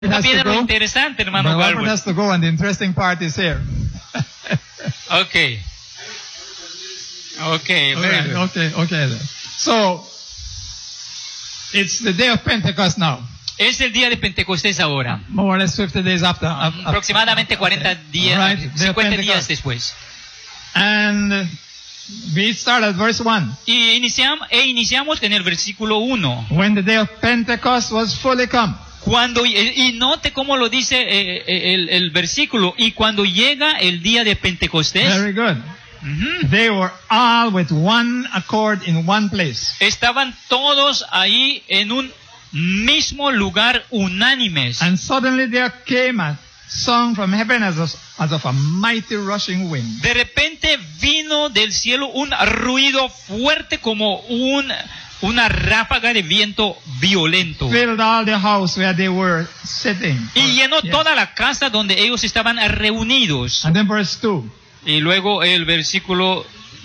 Viene lo interesante, hermano Robert Garwood. has to go, and the interesting part is here. Okay. Okay, very good. Okay. So, it's the day of Pentecost now. Es el día de Pentecostés ahora. More or less 50 days after. Aproximadamente 40 días, Right, 50 días después. And we start at verse 1. Y iniciamos en el versículo 1. When the day of Pentecost was fully come. Y note cómo lo dice el versículo. Y cuando llega el día de Pentecostés. Very good. They were all with one accord in one place. Estaban todos ahí en un mismo lugar, unánimes. And suddenly there came a sound from heaven as of a mighty rushing wind. De repente vino del cielo un ruido fuerte como una ráfaga de viento violento. Filled all the house where they were sitting. Y llenó toda la casa donde ellos estaban reunidos. And then verse 2. Y luego el versículo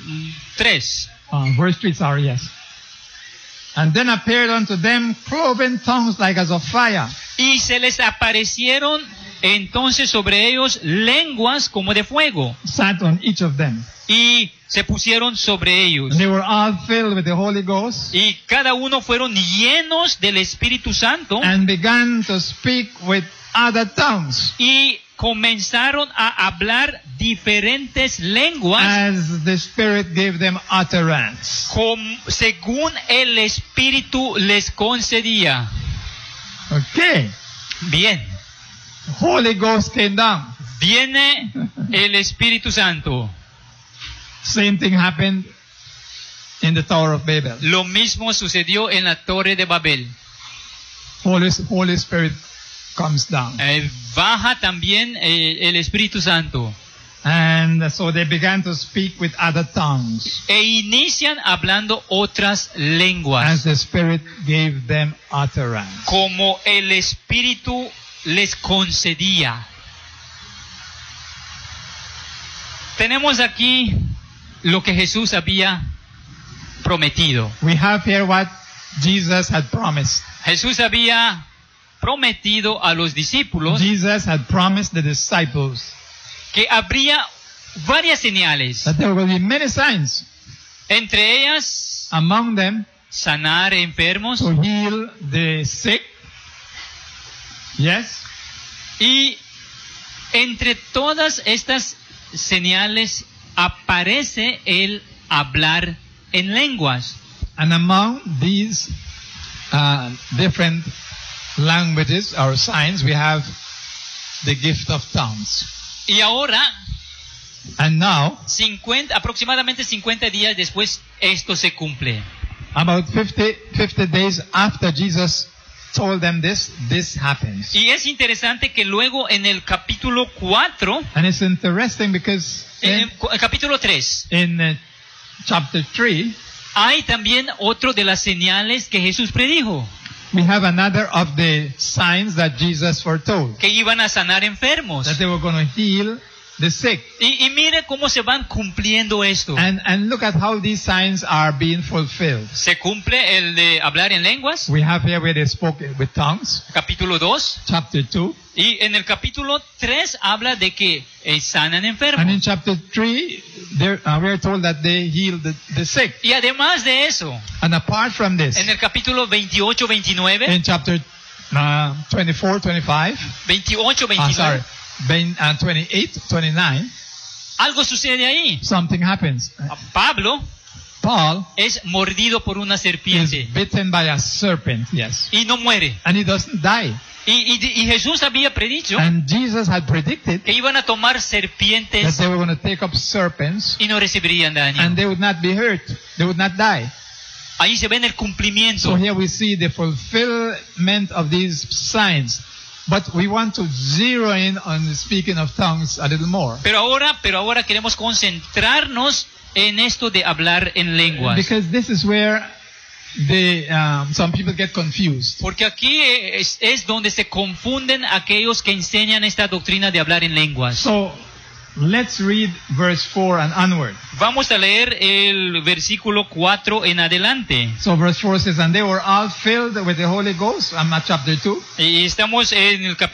3. Verse 3, sorry, yes. And then appeared unto them cloven tongues like as of fire. Y se les aparecieron entonces sobre ellos lenguas como de fuego. Sat on each of them. Y se pusieron sobre ellos. And they were all filled with the Holy Ghost. Y cada uno fueron llenos del Espíritu Santo. And began to speak with other tongues. Y comenzaron a hablar diferentes lenguas. As the Spirit gave them utterance. Según el Espíritu les concedía. Okay. Bien. Holy Ghost came down. Viene el Espíritu Santo. Same thing happened in the Tower of Babel. Lo mismo sucedió en la Torre de Babel. Holy Spirit comes down. Baja también el Espíritu Santo. And so they began to speak with other tongues. E inician hablando otras lenguas. As the Spirit gave them utterance. Como el Espíritu les concedía. Tenemos aquí lo que Jesús había prometido. We have here what Jesus had promised. Jesús había prometido a los discípulos. Jesus had promised the disciples que habría varias señales. That there will be many signs. Entre ellas, among them, sanar enfermos, to heal the sick. Yes. Y entre todas estas señales aparece el hablar en lenguas. And among these different languages or signs, we have the gift of tongues. Y ahora, and now, aproximadamente 50 días después, esto se cumple. About 50 days after Jesus told them this happens. Y es interesante que luego en el capítulo 4, and it's interesting because en el capítulo 3, in chapter 3, hay también otro de las señales que Jesús predijo. We have another of the signs that Jesus foretold. Que iban a sanar enfermos. That they were going to heal the sick. Y mire cómo se van cumpliendo esto. And look at how these signs are being fulfilled. Se cumple el de hablar en lenguas. We have here where they spoke with tongues. Capítulo 2. Chapter 2. Y en el capítulo 3 habla de que sanan enfermos. And in chapter 3, we are told that they healed the sick. Y además de eso, and apart from this, en el capítulo 28, 29, in chapter 24, 25, 28, 29, 28, 29, algo sucede ahí. Something happens. Paul es mordido por una serpiente. Is bitten by a serpent, yes. Y no muere. And he doesn't die. Y Jesús había predicho and Jesus had predicted que iban a tomar serpientes that they were going to take up serpents y no recibirían daño. And they would not be hurt. They would not die. Ahí se ve el cumplimiento. So here we see the fulfillment of these signs. But we want to zero in on the speaking of tongues a little more. Pero ahora queremos concentrarnos en esto de hablar en lenguas. Because this is where some people get confused. Porque aquí es donde se confunden aquellos que enseñan esta doctrina de hablar en lenguas. So Let's read verse 4 and onward. Vamos a leer el versículo 4 en adelante. So verse 4 says, and they were all filled with the Holy Ghost. I'm at chapter 2. Y estamos en el capítulo